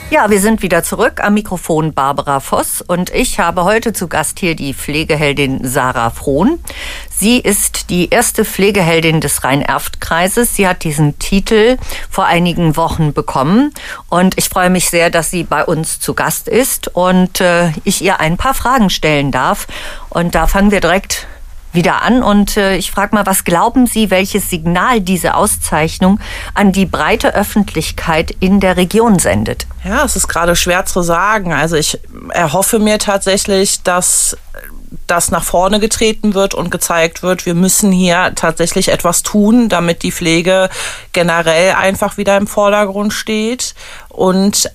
Ja, wir sind wieder zurück am Mikrofon Barbara Voss und ich habe heute zu Gast hier die Pflegeheldin Sarah Frohn. Sie ist die erste Pflegeheldin des Rhein-Erft-Kreises. Sie hat diesen Titel vor einigen Wochen bekommen und ich freue mich sehr, dass sie bei uns zu Gast ist und ich ihr ein paar Fragen stellen darf. Und da fangen wir direkt wieder an und ich frage mal, was glauben Sie, welches Signal diese Auszeichnung an die breite Öffentlichkeit in der Region sendet? Ja, es ist gerade schwer zu sagen. Also ich erhoffe mir tatsächlich, dass das nach vorne getreten wird und gezeigt wird, wir müssen hier tatsächlich etwas tun, damit die Pflege generell einfach wieder im Vordergrund steht und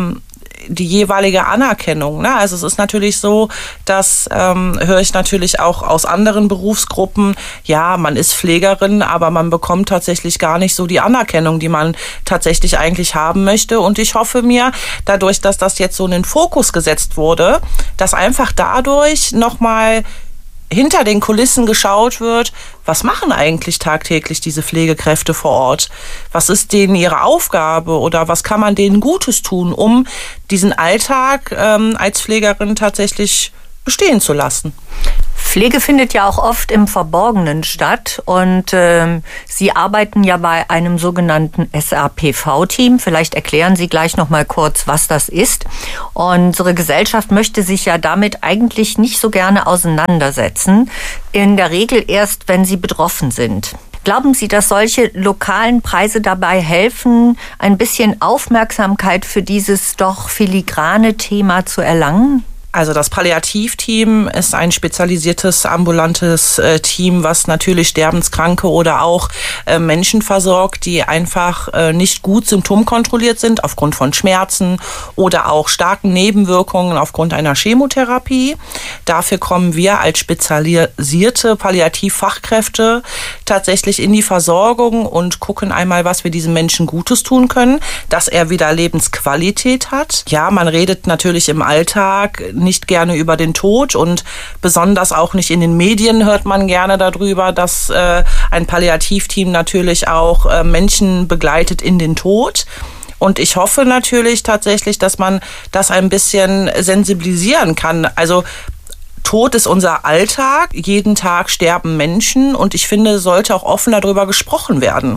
die jeweilige Anerkennung. Ne? Also es ist natürlich so, das höre ich natürlich auch aus anderen Berufsgruppen, ja, man ist Pflegerin, aber man bekommt tatsächlich gar nicht so die Anerkennung, die man tatsächlich eigentlich haben möchte. Und ich hoffe mir, dadurch, dass das jetzt so in den Fokus gesetzt wurde, dass einfach dadurch nochmal hinter den Kulissen geschaut wird, was machen eigentlich tagtäglich diese Pflegekräfte vor Ort? Was ist denen ihre Aufgabe oder was kann man denen Gutes tun, um diesen Alltag als Pflegerin tatsächlich bestehen zu lassen? Pflege findet ja auch oft im Verborgenen statt und Sie arbeiten ja bei einem sogenannten SAPV-Team. Vielleicht erklären Sie gleich noch mal kurz, was das ist. Unsere Gesellschaft möchte sich ja damit eigentlich nicht so gerne auseinandersetzen. In der Regel erst, wenn sie betroffen sind. Glauben Sie, dass solche lokalen Preise dabei helfen, ein bisschen Aufmerksamkeit für dieses doch filigrane Thema zu erlangen? Also das Palliativteam ist ein spezialisiertes ambulantes Team, was natürlich Sterbenskranke oder auch Menschen versorgt, die einfach nicht gut symptomkontrolliert sind aufgrund von Schmerzen oder auch starken Nebenwirkungen aufgrund einer Chemotherapie. Dafür kommen wir als spezialisierte Palliativfachkräfte tatsächlich in die Versorgung und gucken einmal, was wir diesem Menschen Gutes tun können, dass er wieder Lebensqualität hat. Ja, man redet natürlich im Alltag nicht gerne über den Tod und besonders auch nicht in den Medien hört man gerne darüber, dass ein Palliativteam natürlich auch Menschen begleitet in den Tod. Und ich hoffe natürlich tatsächlich, dass man das ein bisschen sensibilisieren kann. Also Tod ist unser Alltag. Jeden Tag sterben Menschen und ich finde, sollte auch offen darüber gesprochen werden.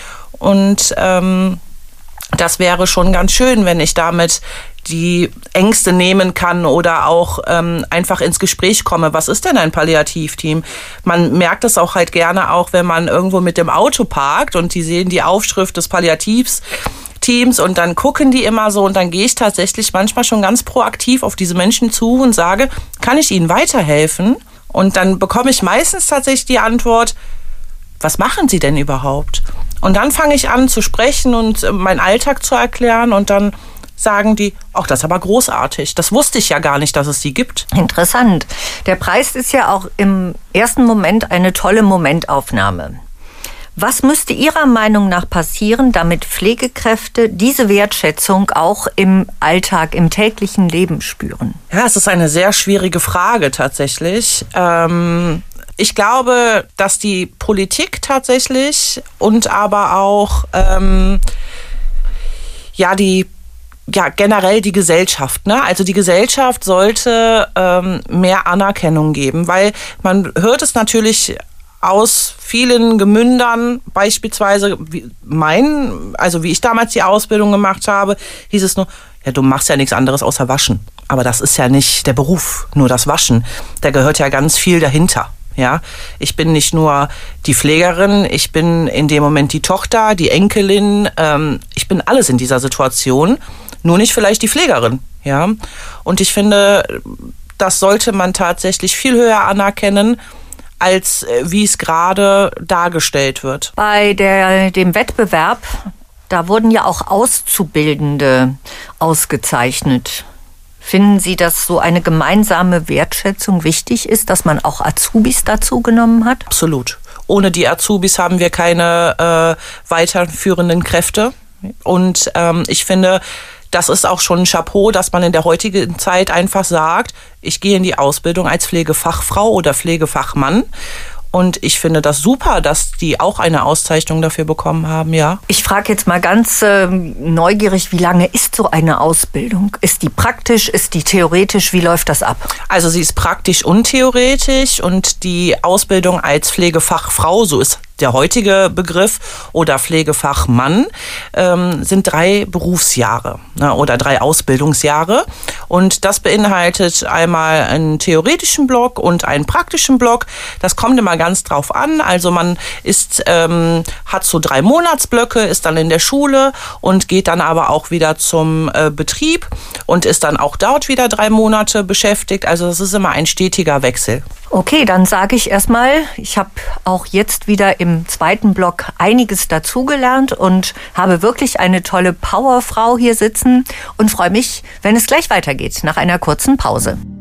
Und das wäre schon ganz schön, wenn ich damit die Ängste nehmen kann oder auch einfach ins Gespräch komme. Was ist denn ein Palliativteam? Man merkt es auch halt gerne auch, wenn man irgendwo mit dem Auto parkt und die sehen die Aufschrift des Palliativteams und dann gucken die immer so und dann gehe ich tatsächlich manchmal schon ganz proaktiv auf diese Menschen zu und sage, kann ich ihnen weiterhelfen? Und dann bekomme ich meistens tatsächlich die Antwort, was machen Sie denn überhaupt? Und dann fange ich an zu sprechen und meinen Alltag zu erklären und dann sagen die, ach, das ist aber großartig. Das wusste ich ja gar nicht, dass es die gibt. Interessant. Der Preis ist ja auch im ersten Moment eine tolle Momentaufnahme. Was müsste Ihrer Meinung nach passieren, damit Pflegekräfte diese Wertschätzung auch im Alltag, im täglichen Leben spüren? Ja, es ist eine sehr schwierige Frage tatsächlich. Ich glaube, dass die Politik tatsächlich und aber auch generell die Gesellschaft, ne? Also die Gesellschaft sollte mehr Anerkennung geben, weil man hört es natürlich aus vielen Gemündern, beispielsweise wie ich damals die Ausbildung gemacht habe, hieß es nur, ja, du machst ja nichts anderes außer waschen. Aber das ist ja nicht der Beruf, nur das Waschen. Da gehört ja ganz viel dahinter. Ja, ich bin nicht nur die Pflegerin, ich bin in dem Moment die Tochter, die Enkelin, ich bin alles in dieser Situation, nur nicht vielleicht die Pflegerin. Ja, und ich finde, das sollte man tatsächlich viel höher anerkennen, als wie es gerade dargestellt wird. Bei dem Wettbewerb, da wurden ja auch Auszubildende ausgezeichnet. Finden Sie, dass so eine gemeinsame Wertschätzung wichtig ist, dass man auch Azubis dazu genommen hat? Absolut. Ohne die Azubis haben wir keine weiterführenden Kräfte. Und ich finde, das ist auch schon ein Chapeau, dass man in der heutigen Zeit einfach sagt, ich gehe in die Ausbildung als Pflegefachfrau oder Pflegefachmann Und ich finde das super, dass die auch eine Auszeichnung dafür bekommen haben, ja. Ich frage jetzt mal ganz neugierig, wie lange ist so eine Ausbildung? Ist die praktisch, ist die theoretisch? Wie läuft das ab? Also sie ist praktisch und theoretisch und die Ausbildung als Pflegefachfrau, so ist der heutige Begriff, oder Pflegefachmann, sind 3 Berufsjahre oder 3 Ausbildungsjahre. Und das beinhaltet einmal einen theoretischen Block und einen praktischen Block. Das kommt immer ganz drauf an. Also man hat so 3 Monatsblöcke, ist dann in der Schule und geht dann aber auch wieder zum Betrieb und ist dann auch dort wieder 3 Monate beschäftigt. Also das ist immer ein stetiger Wechsel. Okay, dann sage ich erstmal, ich habe auch jetzt wieder im 2. Block einiges dazugelernt und habe wirklich eine tolle Powerfrau hier sitzen und freue mich, wenn es gleich weitergeht nach einer kurzen Pause.